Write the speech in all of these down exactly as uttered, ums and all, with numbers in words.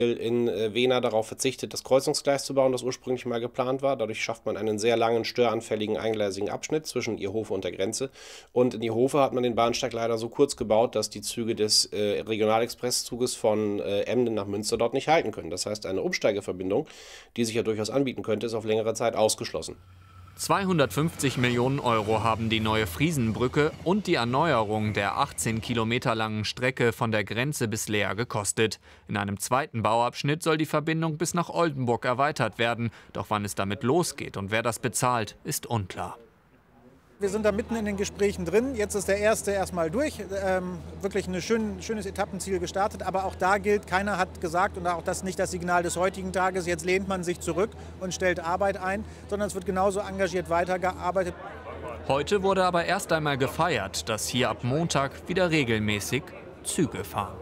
in Wehna darauf verzichtet, das Kreuzungsgleis zu bauen, das ursprünglich mal geplant war. Dadurch schafft man einen sehr langen, störanfälligen, eingleisigen Abschnitt zwischen Ierhofe und der Grenze. Und in Ierhofe hat man den Bahnsteig leider so kurz gebaut, dass die Züge des äh, Regionalexpresszuges von äh, Emden nach Münster dort nicht halten können. Das heißt, eine Umsteigeverbindung, die sich ja durchaus anbieten könnte, ist auf längere Zeit ausgeschlossen. zweihundertfünfzig Millionen Euro haben die neue Friesenbrücke und die Erneuerung der achtzehn Kilometer langen Strecke von der Grenze bis Leer gekostet. In einem zweiten Bauabschnitt soll die Verbindung bis nach Oldenburg erweitert werden. Doch wann es damit losgeht und wer das bezahlt, ist unklar. Wir sind da mitten in den Gesprächen drin. Jetzt ist der erste erstmal durch. Ähm, wirklich ein schön, schönes Etappenziel gestartet. Aber auch da gilt, keiner hat gesagt, und auch das ist nicht das Signal des heutigen Tages, jetzt lehnt man sich zurück und stellt Arbeit ein, sondern es wird genauso engagiert weitergearbeitet. Heute wurde aber erst einmal gefeiert, dass hier ab Montag wieder regelmäßig Züge fahren.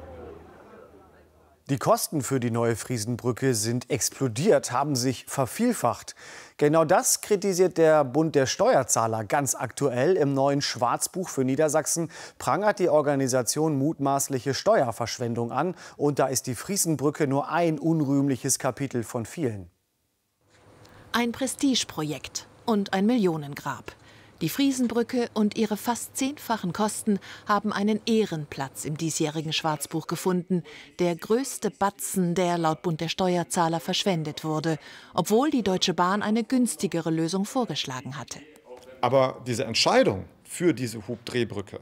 Die Kosten für die neue Friesenbrücke sind explodiert, haben sich vervielfacht. Genau das kritisiert der Bund der Steuerzahler ganz aktuell. Im neuen Schwarzbuch für Niedersachsen prangert die Organisation mutmaßliche Steuerverschwendung an. Und da ist die Friesenbrücke nur ein unrühmliches Kapitel von vielen. Ein Prestigeprojekt und ein Millionengrab. Die Friesenbrücke und ihre fast zehnfachen Kosten haben einen Ehrenplatz im diesjährigen Schwarzbuch gefunden. Der größte Batzen, der laut Bund der Steuerzahler verschwendet wurde, obwohl die Deutsche Bahn eine günstigere Lösung vorgeschlagen hatte. Aber diese Entscheidung für diese Hubdrehbrücke,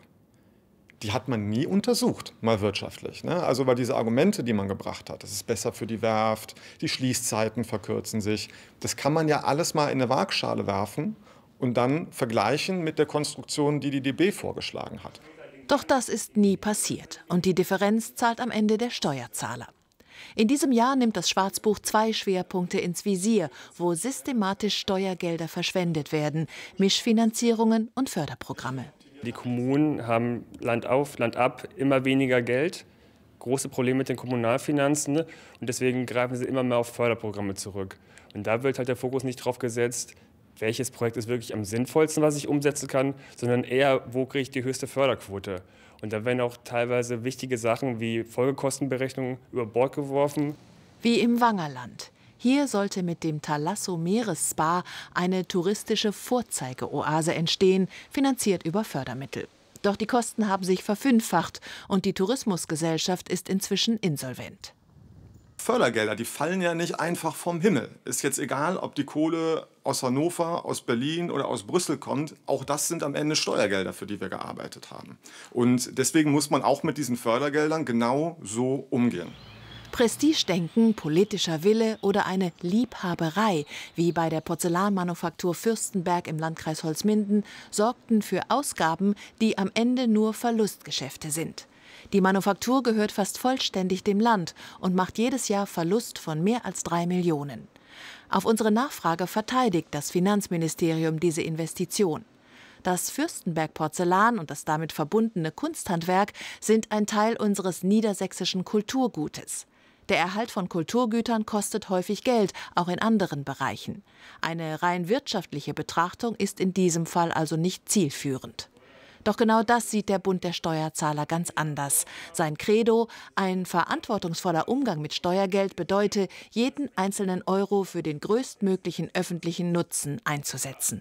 die hat man nie untersucht, mal wirtschaftlich. Ne? Also weil diese Argumente, die man gebracht hat, das ist besser für die Werft, die Schließzeiten verkürzen sich, das kann man ja alles mal in eine Waagschale werfen und dann vergleichen mit der Konstruktion, die die D B vorgeschlagen hat. Doch das ist nie passiert und die Differenz zahlt am Ende der Steuerzahler. In diesem Jahr nimmt das Schwarzbuch zwei Schwerpunkte ins Visier, wo systematisch Steuergelder verschwendet werden, Mischfinanzierungen und Förderprogramme. Die Kommunen haben Land auf, Land ab immer weniger Geld, große Probleme mit den Kommunalfinanzen und deswegen greifen sie immer mehr auf Förderprogramme zurück. Und da wird halt der Fokus nicht drauf gesetzt, welches Projekt ist wirklich am sinnvollsten, was ich umsetzen kann, sondern eher, wo kriege ich die höchste Förderquote. Und da werden auch teilweise wichtige Sachen wie Folgekostenberechnungen über Bord geworfen. Wie im Wangerland. Hier sollte mit dem Thalasso Meeresspa eine touristische Vorzeigeoase entstehen, finanziert über Fördermittel. Doch die Kosten haben sich verfünffacht und die Tourismusgesellschaft ist inzwischen insolvent. Fördergelder, die fallen ja nicht einfach vom Himmel. Ist jetzt egal, ob die Kohle aus Hannover, aus Berlin oder aus Brüssel kommt. Auch das sind am Ende Steuergelder, für die wir gearbeitet haben. Und deswegen muss man auch mit diesen Fördergeldern genau so umgehen. Prestigedenken, politischer Wille oder eine Liebhaberei, wie bei der Porzellanmanufaktur Fürstenberg im Landkreis Holzminden, sorgten für Ausgaben, die am Ende nur Verlustgeschäfte sind. Die Manufaktur gehört fast vollständig dem Land und macht jedes Jahr Verlust von mehr als drei Millionen. Auf unsere Nachfrage verteidigt das Finanzministerium diese Investition. Das Fürstenberg-Porzellan und das damit verbundene Kunsthandwerk sind ein Teil unseres niedersächsischen Kulturgutes. Der Erhalt von Kulturgütern kostet häufig Geld, auch in anderen Bereichen. Eine rein wirtschaftliche Betrachtung ist in diesem Fall also nicht zielführend. Doch genau das sieht der Bund der Steuerzahler ganz anders. Sein Credo, ein verantwortungsvoller Umgang mit Steuergeld bedeute, jeden einzelnen Euro für den größtmöglichen öffentlichen Nutzen einzusetzen.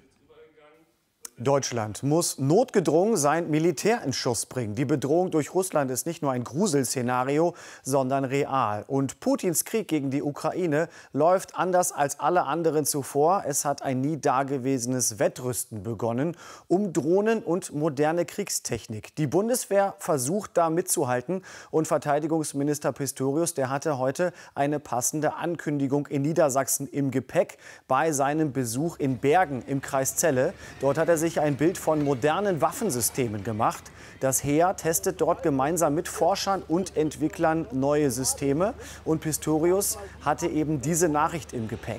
Deutschland muss notgedrungen sein Militär in Schuss bringen. Die Bedrohung durch Russland ist nicht nur ein Gruselszenario, sondern real. Und Putins Krieg gegen die Ukraine läuft anders als alle anderen zuvor. Es hat ein nie dagewesenes Wettrüsten begonnen um Drohnen und moderne Kriegstechnik. Die Bundeswehr versucht da mitzuhalten. Und Verteidigungsminister Pistorius, der hatte heute eine passende Ankündigung in Niedersachsen im Gepäck bei seinem Besuch in Bergen im Kreis Celle. Dort hat er sich ein Bild von modernen Waffensystemen gemacht. Das Heer testet dort gemeinsam mit Forschern und Entwicklern neue Systeme. Und Pistorius hatte eben diese Nachricht im Gepäck.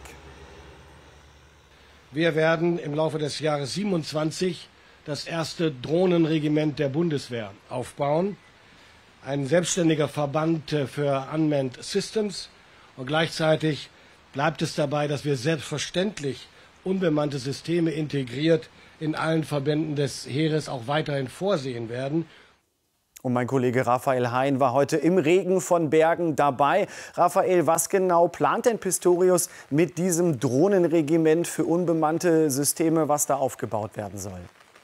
Wir werden im Laufe des Jahres siebenundzwanzig das erste Drohnenregiment der Bundeswehr aufbauen. Ein selbstständiger Verband für Unmanned Systems. Und gleichzeitig bleibt es dabei, dass wir selbstverständlich unbemannte Systeme integriert in allen Verbänden des Heeres auch weiterhin vorsehen werden. Und mein Kollege Raphael Hein war heute im Regen von Bergen dabei. Raphael, was genau plant denn Pistorius mit diesem Drohnenregiment für unbemannte Systeme, was da aufgebaut werden soll?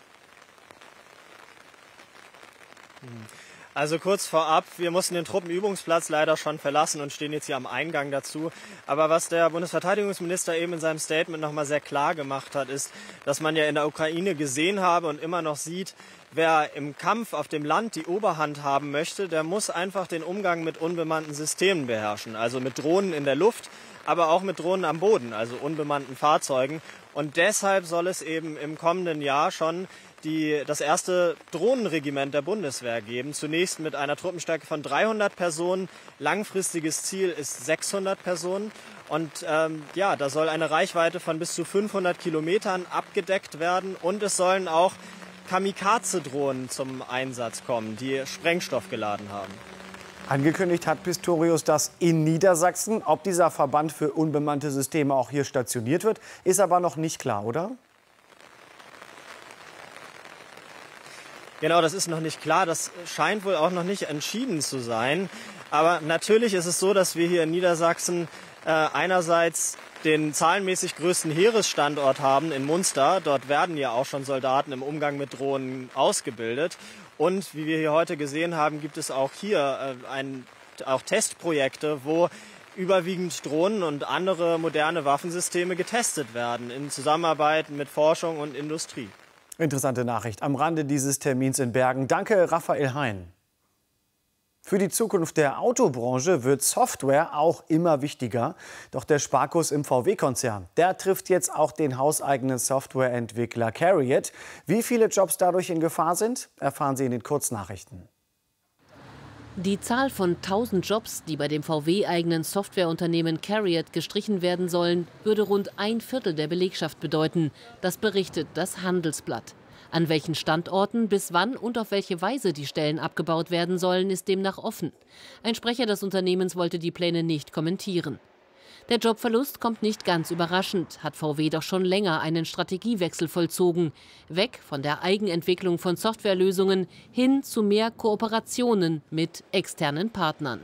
Also kurz vorab, wir mussten den Truppenübungsplatz leider schon verlassen und stehen jetzt hier am Eingang dazu. Aber was der Bundesverteidigungsminister eben in seinem Statement nochmal sehr klar gemacht hat, ist, dass man ja in der Ukraine gesehen habe und immer noch sieht, wer im Kampf auf dem Land die Oberhand haben möchte, der muss einfach den Umgang mit unbemannten Systemen beherrschen. Also mit Drohnen in der Luft, aber auch mit Drohnen am Boden, also unbemannten Fahrzeugen. Und deshalb soll es eben im kommenden Jahr schon die, das erste Drohnenregiment der Bundeswehr geben. Zunächst mit einer Truppenstärke von dreihundert Personen. Langfristiges Ziel ist sechshundert Personen. Und ähm, ja, da soll eine Reichweite von bis zu fünfhundert Kilometern abgedeckt werden. Und es sollen auch Kamikaze-Drohnen zum Einsatz kommen, die Sprengstoff geladen haben. Angekündigt hat Pistorius das in Niedersachsen. Ob dieser Verband für unbemannte Systeme auch hier stationiert wird, ist aber noch nicht klar, oder? Genau, das ist noch nicht klar. Das scheint wohl auch noch nicht entschieden zu sein. Aber natürlich ist es so, dass wir hier in Niedersachsen äh, einerseits den zahlenmäßig größten Heeresstandort haben in Munster. Dort werden ja auch schon Soldaten im Umgang mit Drohnen ausgebildet. Und wie wir hier heute gesehen haben, gibt es auch hier äh, ein, auch Testprojekte, wo überwiegend Drohnen und andere moderne Waffensysteme getestet werden in Zusammenarbeit mit Forschung und Industrie. Interessante Nachricht am Rande dieses Termins in Bergen. Danke, Raphael Hein. Für die Zukunft der Autobranche wird Software auch immer wichtiger. Doch der Sparkus im V W-Konzern, der trifft jetzt auch den hauseigenen Softwareentwickler CARIAD. Wie viele Jobs dadurch in Gefahr sind, erfahren Sie in den Kurznachrichten. Die Zahl von tausend Jobs, die bei dem V W-eigenen Softwareunternehmen CARIAD gestrichen werden sollen, würde rund ein Viertel der Belegschaft bedeuten. Das berichtet das Handelsblatt. An welchen Standorten, bis wann und auf welche Weise die Stellen abgebaut werden sollen, ist demnach offen. Ein Sprecher des Unternehmens wollte die Pläne nicht kommentieren. Der Jobverlust kommt nicht ganz überraschend, hat V W doch schon länger einen Strategiewechsel vollzogen. Weg von der Eigenentwicklung von Softwarelösungen hin zu mehr Kooperationen mit externen Partnern.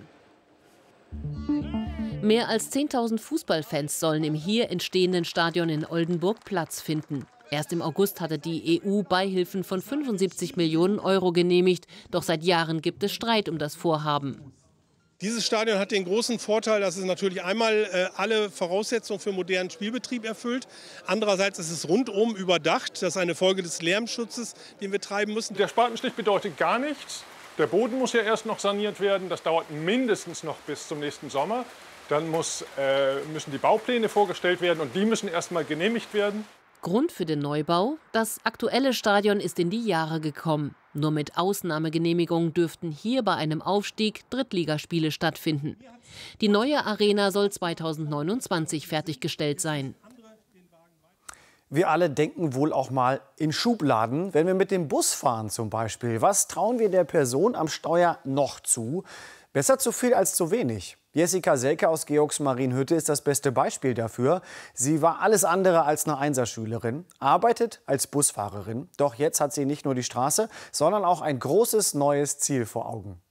Mehr als zehntausend Fußballfans sollen im hier entstehenden Stadion in Oldenburg Platz finden. Erst im August hatte die E U Beihilfen von fünfundsiebzig Millionen Euro genehmigt. Doch seit Jahren gibt es Streit um das Vorhaben. Dieses Stadion hat den großen Vorteil, dass es natürlich einmal äh, alle Voraussetzungen für modernen Spielbetrieb erfüllt. Andererseits ist es rundum überdacht. Das ist eine Folge des Lärmschutzes, den wir treiben müssen. Der Spatenstich bedeutet gar nichts. Der Boden muss ja erst noch saniert werden. Das dauert mindestens noch bis zum nächsten Sommer. Dann muss, äh, müssen die Baupläne vorgestellt werden und die müssen erst mal genehmigt werden. Grund für den Neubau? Das aktuelle Stadion ist in die Jahre gekommen. Nur mit Ausnahmegenehmigung dürften hier bei einem Aufstieg Drittligaspiele stattfinden. Die neue Arena soll zweitausendneunundzwanzig fertiggestellt sein. Wir alle denken wohl auch mal in Schubladen, wenn wir mit dem Bus fahren zum Beispiel. Was trauen wir der Person am Steuer noch zu? Besser zu viel als zu wenig. Jessica Selke aus Georgsmarienhütte ist das beste Beispiel dafür. Sie war alles andere als eine Einserschülerin, arbeitet als Busfahrerin. Doch jetzt hat sie nicht nur die Straße, sondern auch ein großes neues Ziel vor Augen.